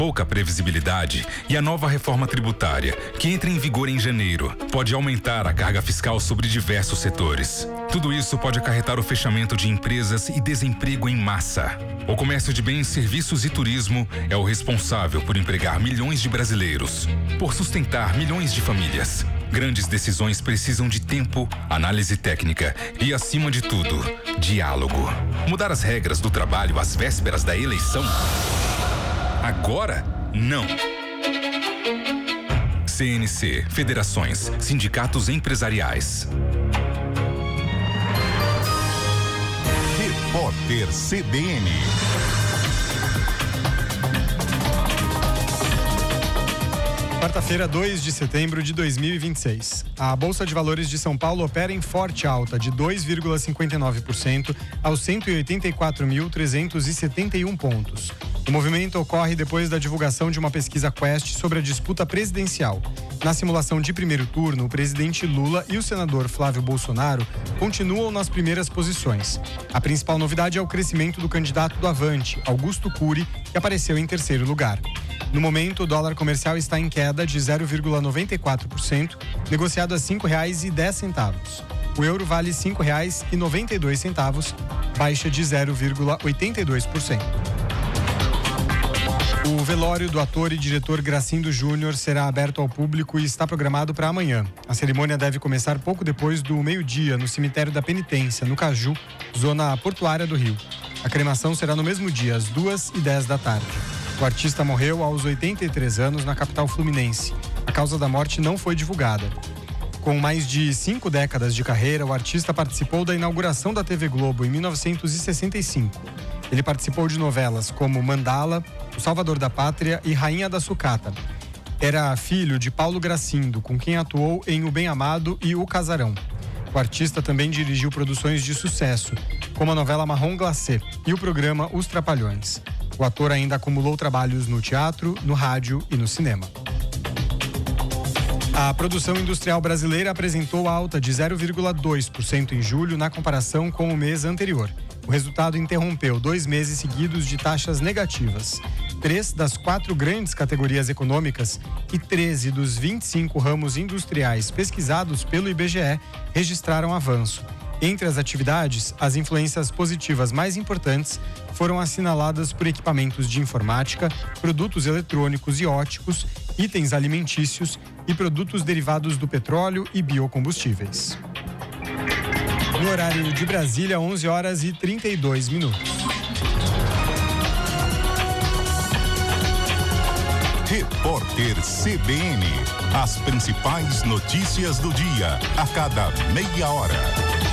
Pouca previsibilidade e a nova reforma tributária, que entra em vigor em janeiro, pode aumentar a carga fiscal sobre diversos setores. Tudo isso pode acarretar o fechamento de empresas e desemprego em massa. O comércio de bens, serviços e turismo é o responsável por empregar milhões de brasileiros, por sustentar milhões de famílias. Grandes decisões precisam de tempo, análise técnica e, acima de tudo, diálogo. Mudar as regras do trabalho às vésperas da eleição? Agora, não. CNC, federações, sindicatos empresariais. Repórter CBN. Quarta-feira, 2 de setembro de 2026. A Bolsa de Valores de São Paulo opera em forte alta de 2,59% aos 184.371 pontos. O movimento ocorre depois da divulgação de uma pesquisa Quest sobre a disputa presidencial. Na simulação de primeiro turno, o presidente Lula e o senador Flávio Bolsonaro continuam nas primeiras posições. A principal novidade é o crescimento do candidato do Avante, Augusto Cury, que apareceu em terceiro lugar. No momento, o dólar comercial está em queda de 0,94%, negociado a R$ 5,10. O euro vale R$ 5,92, baixa de 0,82%. O velório do ator e diretor Gracindo Júnior será aberto ao público e está programado para amanhã. A cerimônia deve começar pouco depois do meio-dia no cemitério da Penitência, no Caju, zona portuária do Rio. A cremação será no mesmo dia, às 2h10 da tarde. O artista morreu aos 83 anos na capital fluminense. A causa da morte não foi divulgada. Com mais de 5 décadas de carreira, o artista participou da inauguração da TV Globo em 1965. Ele participou de novelas como Mandala, O Salvador da Pátria e Rainha da Sucata. Era filho de Paulo Gracindo, com quem atuou em O Bem Amado e O Casarão. O artista também dirigiu produções de sucesso, como a novela Marrom Glacé e o programa Os Trapalhões. O ator ainda acumulou trabalhos no teatro, no rádio e no cinema. A produção industrial brasileira apresentou alta de 0,2% em julho na comparação com o mês anterior. O resultado interrompeu 2 meses seguidos de taxas negativas. 3 das 4 grandes categorias econômicas e 13 dos 25 ramos industriais pesquisados pelo IBGE registraram avanço. Entre as atividades, as influências positivas mais importantes foram assinaladas por equipamentos de informática, produtos eletrônicos e óticos, itens alimentícios e produtos derivados do petróleo e biocombustíveis. No horário de Brasília, 11h32. Repórter CBN. As principais notícias do dia, a cada meia hora.